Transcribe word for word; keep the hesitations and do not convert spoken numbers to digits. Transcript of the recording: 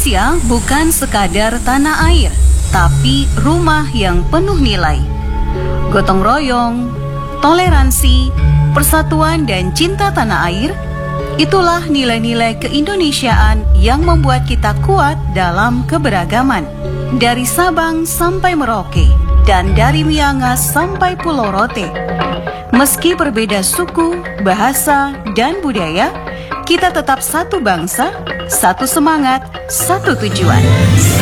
Indonesia bukan sekadar tanah air, tapi rumah yang penuh nilai. Gotong royong, toleransi, persatuan dan cinta tanah air, itulah nilai-nilai keindonesiaan yang membuat kita kuat dalam keberagaman. Dari Sabang sampai Merauke, dan dari Miangas sampai Pulau Rote. Meski berbeda suku, bahasa, dan budaya, kita tetap satu bangsa, satu semangat, satu tujuan.